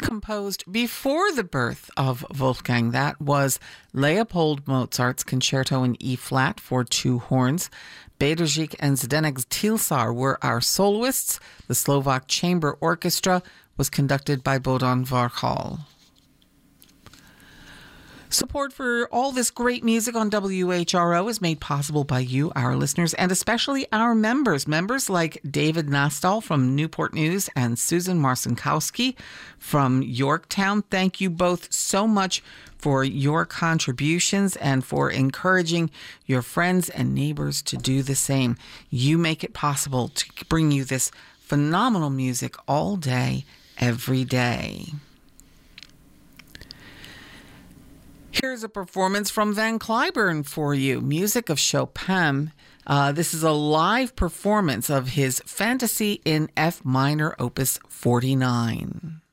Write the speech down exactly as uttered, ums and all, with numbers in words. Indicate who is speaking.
Speaker 1: Composed before the birth of Wolfgang. That was Leopold Mozart's Concerto in E-flat for two horns. Bedřich and Zdeněk Tilsar were our soloists. The Slovak Chamber Orchestra was conducted by Bohdan Varchal. Support for all this great music on W H R O is made possible by you, our listeners, and especially our members. Members like David Nastal from Newport News and Susan Marcinkowski from Yorktown. Thank you both so much for your contributions and for encouraging your friends and neighbors to do the same. You make it possible to bring you this phenomenal music all day, every day. Here's a performance from Van Cliburn for you. Music of Chopin. Uh, this is a live performance of his Fantasy in F minor, opus forty-nine.